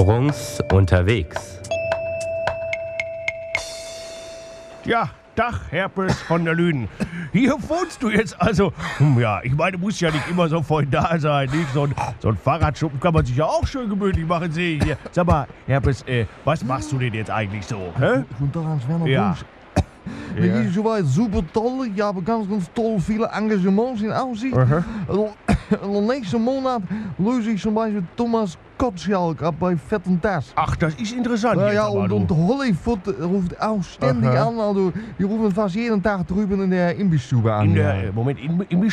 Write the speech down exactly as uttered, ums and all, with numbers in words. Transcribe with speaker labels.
Speaker 1: Rungs unterwegs.
Speaker 2: Ja, Dach, Herpes von der Lünen. Hier wohnst du jetzt also. Hm, ja, ich meine, muss ja nicht immer so voll da sein. Nicht? So, ein, so ein Fahrradschuppen kann man sich ja auch schön gemütlich machen, sehe ich hier. Sag mal, Herpes, äh, was machst du denn jetzt eigentlich so? Hä?
Speaker 3: Guten Tag, Hans Werner
Speaker 2: Ja.
Speaker 3: Bunsch. Mir geht es soweit super toll. Ich habe ganz, ganz toll viele Engagements in Aussicht.
Speaker 2: Aha.
Speaker 3: Und nächsten Monat löse ich zum Beispiel Thomas Gottschalk ab bei Fett und Das.
Speaker 2: Ach, das ist interessant.
Speaker 3: Ja,
Speaker 2: jetzt
Speaker 3: ja,
Speaker 2: aber,
Speaker 3: und,
Speaker 2: du.
Speaker 3: und Hollywood ruft auch ständig
Speaker 2: Aha.
Speaker 3: an. Also, die rufen fast jeden Tag drüben in der Imbissstube an.
Speaker 2: In
Speaker 3: ja.
Speaker 2: der, Moment, in, in